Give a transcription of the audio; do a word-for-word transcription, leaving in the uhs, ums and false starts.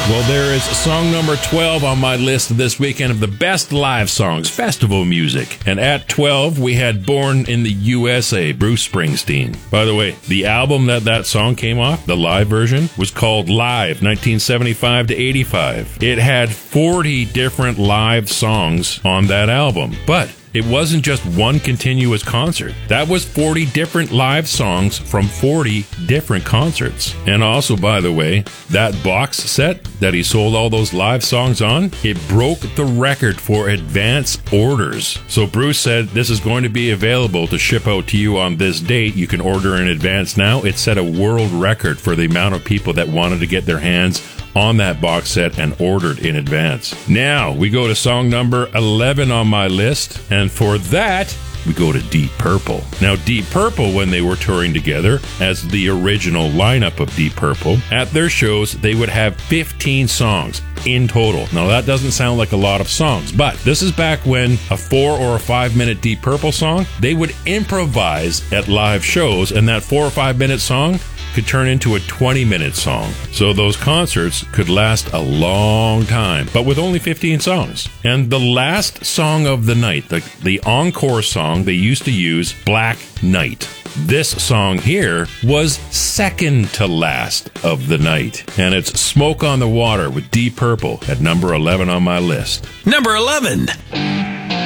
Well, there is song number twelve on my list this weekend of the best live songs, festival music. And at twelve, we had Born in the U S A, Bruce Springsteen. By the way, the album that that song came off, the live version, was called Live, nineteen seventy-five to eighty-five. It had forty different live songs on that album, but it wasn't just one continuous concert. That was forty different live songs from forty different concerts. And also, by the way, that box set that he sold all those live songs on, it broke the record for advance orders. So Bruce said, this is going to be available to ship out to you on this date. You can order in advance now. It set a world record for the amount of people that wanted to get their hands on that box set and ordered in advance. Now, we go to song number eleven on my list, and for that, we go to Deep Purple. Now, Deep Purple, when they were touring together as the original lineup of Deep Purple, at their shows, they would have fifteen songs in total. Now, that doesn't sound like a lot of songs, but this is back when a four or a five minute Deep Purple song, they would improvise at live shows, and that four or five minute song could turn into a twenty minute song. So those concerts could last a long time, but with only fifteen songs. And the last song of the night, the, the encore song, they used to use Black Knight. This song here was second to last of the night. And it's Smoke on the Water with Deep Purple at number eleven on my list. Number eleven.